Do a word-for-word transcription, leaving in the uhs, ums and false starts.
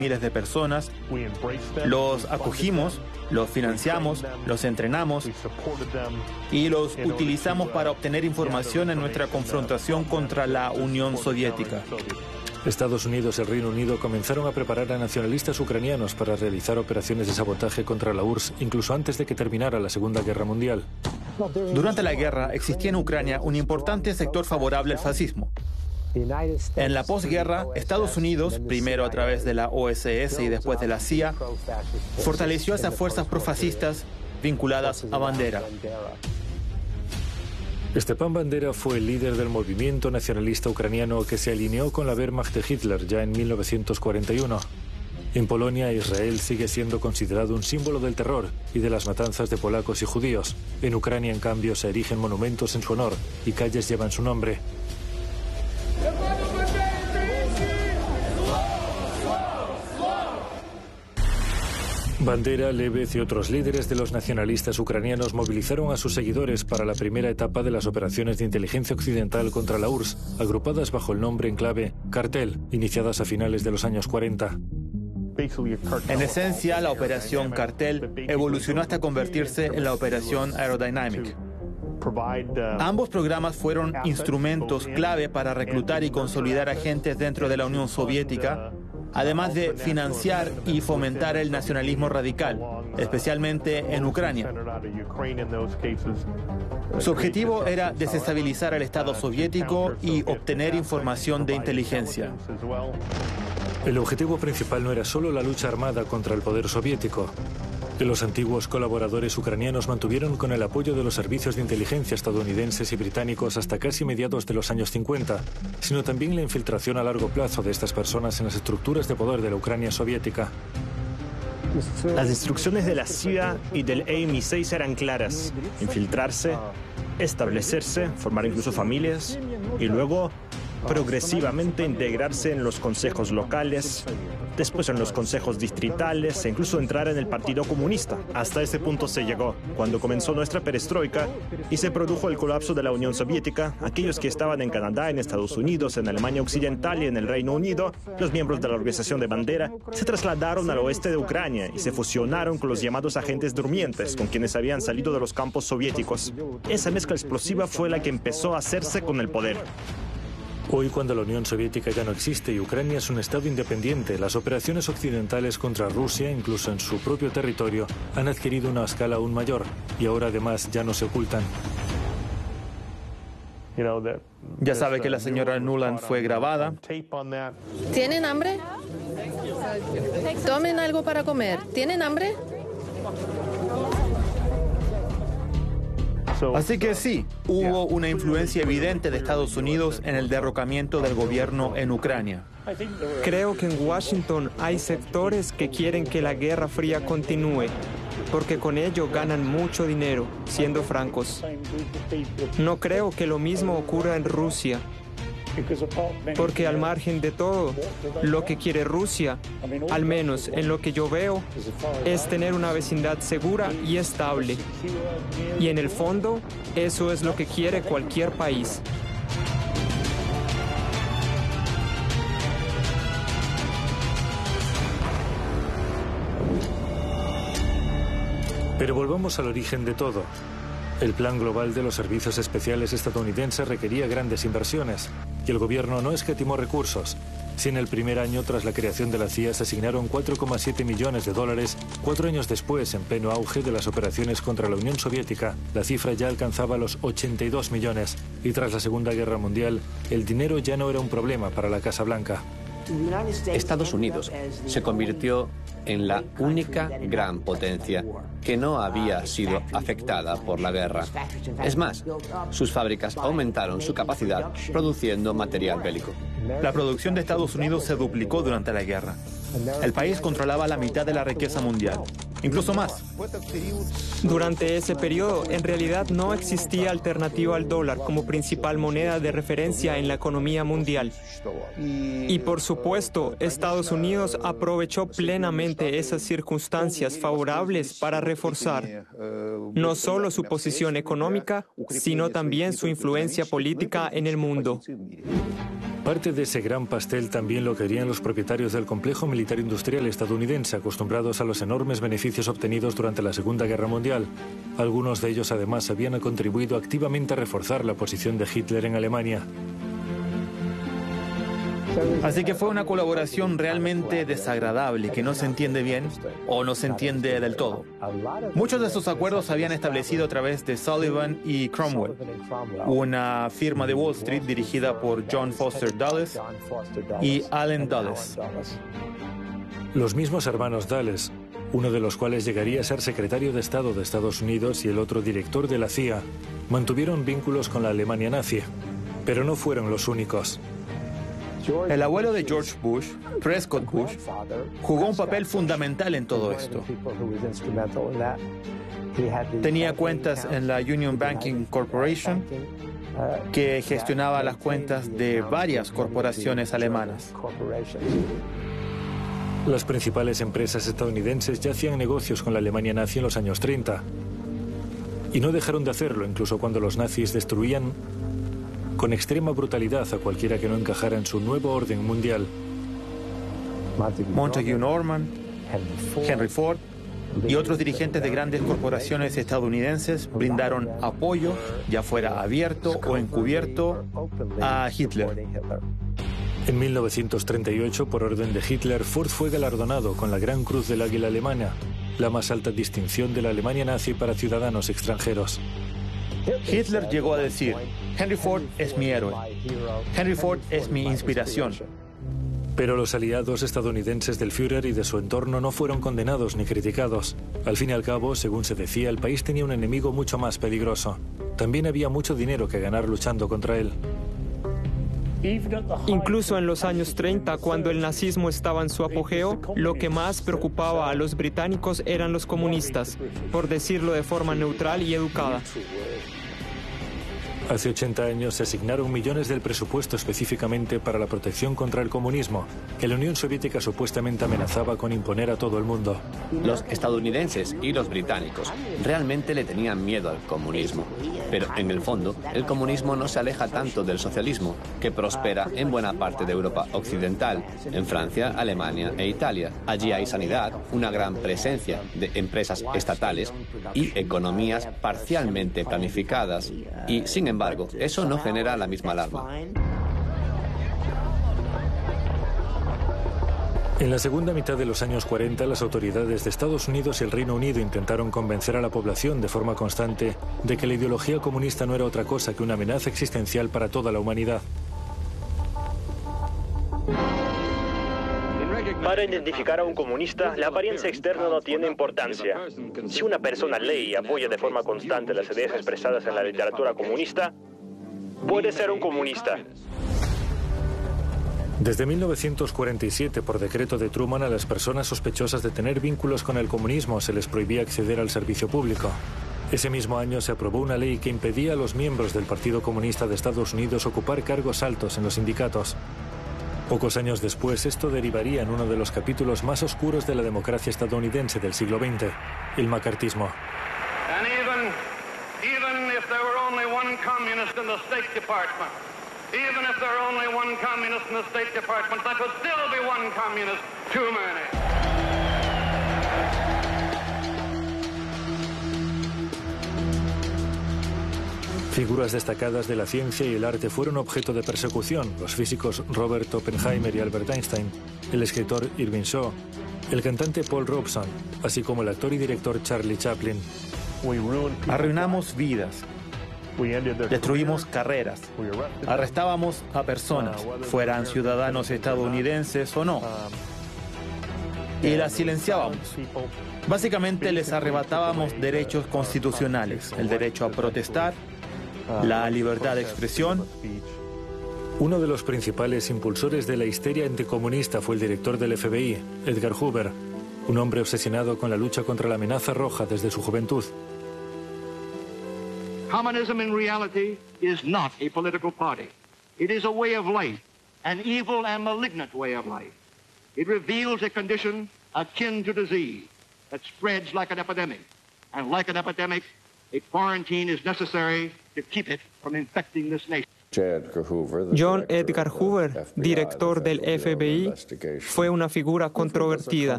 miles de personas, los acogimos, los financiamos, los entrenamos y los utilizamos para obtener información en nuestra confrontación contra la Unión Soviética. Estados Unidos y el Reino Unido comenzaron a preparar a nacionalistas ucranianos para realizar operaciones de sabotaje contra la U R S S incluso antes de que terminara la Segunda Guerra Mundial. Durante la guerra existía en Ucrania un importante sector favorable al fascismo. En la posguerra, Estados Unidos, primero a través de la O S S y después de la C I A, fortaleció esas fuerzas profascistas vinculadas a Bandera. Stepan Bandera fue el líder del movimiento nacionalista ucraniano que se alineó con la Wehrmacht de Hitler ya en mil novecientos cuarenta y uno. En Polonia, Israel sigue siendo considerado un símbolo del terror y de las matanzas de polacos y judíos. En Ucrania, en cambio, se erigen monumentos en su honor y calles llevan su nombre. Bandera, Lebed y otros líderes de los nacionalistas ucranianos movilizaron a sus seguidores para la primera etapa de las operaciones de inteligencia occidental contra la U R S S, agrupadas bajo el nombre en clave Cartel, iniciadas a finales de los años cuarenta. En esencia, la operación Cartel evolucionó hasta convertirse en la operación Aerodynamic. Ambos programas fueron instrumentos clave para reclutar y consolidar agentes dentro de la Unión Soviética, además de financiar y fomentar el nacionalismo radical, especialmente en Ucrania. Su objetivo era desestabilizar al Estado soviético y obtener información de inteligencia. El objetivo principal no era solo la lucha armada contra el poder soviético. Los antiguos colaboradores ucranianos mantuvieron con el apoyo de los servicios de inteligencia estadounidenses y británicos hasta casi mediados de los años cincuenta, sino también la infiltración a largo plazo de estas personas en las estructuras de poder de la Ucrania soviética. Las instrucciones de la C I A y del A M I seis eran claras: infiltrarse, establecerse, formar incluso familias y luego progresivamente integrarse en los consejos locales, después en los consejos distritales e incluso entrar en el Partido Comunista. Hasta ese punto se llegó. Cuando comenzó nuestra perestroika y se produjo el colapso de la Unión Soviética, aquellos que estaban en Canadá, en Estados Unidos, en Alemania Occidental y en el Reino Unido, los miembros de la organización de Bandera, se trasladaron al oeste de Ucrania y se fusionaron con los llamados agentes durmientes, con quienes habían salido de los campos soviéticos. Esa mezcla explosiva fue la que empezó a hacerse con el poder. Hoy, cuando la Unión Soviética ya no existe y Ucrania es un estado independiente, las operaciones occidentales contra Rusia, incluso en su propio territorio, han adquirido una escala aún mayor y ahora además ya no se ocultan. Ya sabe que la señora Nuland fue grabada. ¿Tienen hambre? Tomen algo para comer. ¿Tienen hambre? Así que sí, hubo una influencia evidente de Estados Unidos en el derrocamiento del gobierno en Ucrania. Creo que en Washington hay sectores que quieren que la Guerra Fría continúe, porque con ello ganan mucho dinero, siendo francos. No creo que lo mismo ocurra en Rusia, porque al margen de todo, lo que quiere Rusia, al menos en lo que yo veo, es tener una vecindad segura y estable. Y en el fondo, eso es lo que quiere cualquier país. Pero volvamos al origen de todo. El plan global de los servicios especiales estadounidenses requería grandes inversiones y el gobierno no escatimó recursos. Si en el primer año tras la creación de la C I A se asignaron cuatro coma siete millones de dólares, cuatro años después, en pleno auge de las operaciones contra la Unión Soviética, la cifra ya alcanzaba los ochenta y dos millones y tras la Segunda Guerra Mundial, el dinero ya no era un problema para la Casa Blanca. Estados Unidos se convirtió en la única gran potencia que no había sido afectada por la guerra. Es más, sus fábricas aumentaron su capacidad produciendo material bélico. La producción de Estados Unidos se duplicó durante la guerra. El país controlaba la mitad de la riqueza mundial. incluso más. Durante ese periodo, en realidad no existía alternativa al dólar como principal moneda de referencia en la economía mundial. Y por supuesto, Estados Unidos aprovechó plenamente esas circunstancias favorables para reforzar no solo su posición económica, sino también su influencia política en el mundo. Parte de ese gran pastel también lo querían los propietarios del complejo militar industrial estadounidense, acostumbrados a los enormes beneficios obtenidos durante la Segunda Guerra Mundial. Algunos de ellos además habían contribuido activamente a reforzar la posición de Hitler en Alemania. Así que fue una colaboración realmente desagradable, que no se entiende bien o no se entiende del todo. Muchos de estos acuerdos se habían establecido a través de Sullivan y Cromwell, una firma de Wall Street dirigida por John Foster Dulles y Allen Dulles. Los mismos hermanos Dulles, uno de los cuales llegaría a ser secretario de Estado de Estados Unidos y el otro director de la C I A, mantuvieron vínculos con la Alemania nazi, pero no fueron los únicos. El abuelo de George Bush, Prescott Bush, jugó un papel fundamental en todo esto. Tenía cuentas en la Union Banking Corporation, que gestionaba las cuentas de varias corporaciones alemanas. Las principales empresas estadounidenses ya hacían negocios con la Alemania nazi en los años treinta. Y no dejaron de hacerlo, incluso cuando los nazis destruían con extrema brutalidad a cualquiera que no encajara en su nuevo orden mundial. Montague Norman, Henry Ford y otros dirigentes de grandes corporaciones estadounidenses brindaron apoyo, ya fuera abierto o encubierto, a Hitler. En mil novecientos treinta y ocho, por orden de Hitler, Ford fue galardonado con la Gran Cruz del Águila Alemana, la más alta distinción de la Alemania nazi para ciudadanos extranjeros. Hitler llegó a decir: Henry Ford es mi héroe. Henry Ford es mi inspiración. Pero los aliados estadounidenses del Führer y de su entorno no fueron condenados ni criticados. Al fin y al cabo, según se decía, el país tenía un enemigo mucho más peligroso. También había mucho dinero que ganar luchando contra él. Incluso en los años treinta, cuando el nazismo estaba en su apogeo, lo que más preocupaba a los británicos eran los comunistas, por decirlo de forma neutral y educada. Hace ochenta años se asignaron millones del presupuesto específicamente para la protección contra el comunismo, que la Unión Soviética supuestamente amenazaba con imponer a todo el mundo. Los estadounidenses y los británicos realmente le tenían miedo al comunismo. Pero en el fondo, el comunismo no se aleja tanto del socialismo, que prospera en buena parte de Europa occidental, en Francia, Alemania e Italia. Allí hay sanidad, una gran presencia de empresas estatales y economías parcialmente planificadas. Y, sin embargo, eso no genera la misma alarma. En la segunda mitad de los años cuarenta, las autoridades de Estados Unidos y el Reino Unido intentaron convencer a la población de forma constante de que la ideología comunista no era otra cosa que una amenaza existencial para toda la humanidad. Para identificar a un comunista, la apariencia externa no tiene importancia. Si una persona lee y apoya de forma constante las ideas expresadas en la literatura comunista, puede ser un comunista. Desde mil novecientos cuarenta y siete, por decreto de Truman, a las personas sospechosas de tener vínculos con el comunismo se les prohibía acceder al servicio público. Ese mismo año se aprobó una ley que impedía a los miembros del Partido Comunista de Estados Unidos ocupar cargos altos en los sindicatos. Pocos años después, esto derivaría en uno de los capítulos más oscuros de la democracia estadounidense del siglo veinte, el macartismo. And even, even if there were only one communist in the State Department, even if there were only one communist in the State Department, that would still be one communist too many. Figuras destacadas de la ciencia y el arte fueron objeto de persecución: los físicos Robert Oppenheimer y Albert Einstein, el escritor Irving Shaw, el cantante Paul Robeson, así como el actor y director Charlie Chaplin. Arruinamos vidas, destruimos carreras, arrestábamos a personas, fueran ciudadanos estadounidenses o no, y las silenciábamos. Básicamente les arrebatábamos derechos constitucionales, el derecho a protestar, la libertad de expresión. Uno de los principales impulsores de la histeria anticomunista fue el director del F B I, Edgar Hoover, un hombre obsesionado con la lucha contra la amenaza roja desde su juventud. Communism in reality is not a political party. It is a way of life, an evil and malignant way of life. It reveals a condition akin to disease that spreads like an epidemic. And like an epidemic, a quarantine is necessary to keep it from infecting this nation. John Edgar Hoover, director del F B I, fue una figura controvertida.